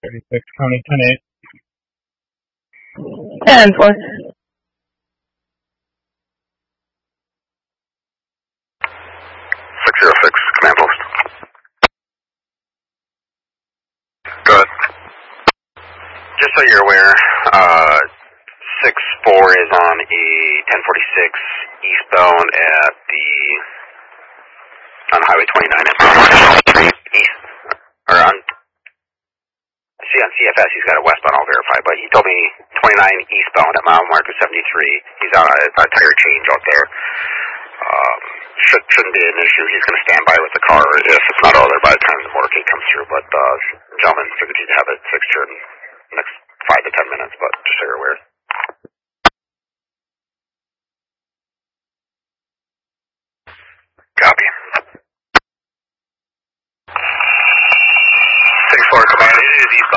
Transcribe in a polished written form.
36 County 10-8. 10-4. 606, command post. Good. Just so you're aware, 6-4 is on a 1046 eastbound on Highway 29 at east, or on CFS, he's got a westbound, I'll verify, but he told me 29 eastbound at mile marker 73. He's on a tire change out there. Shouldn't be an issue. He's going to stand by with the car if it's not over there by the time the motorcade comes through, but gentlemen figured you'd have it fixed here in the next 5 to 10 minutes, but just so you're aware. Copy. 6-4 command, it is eastbound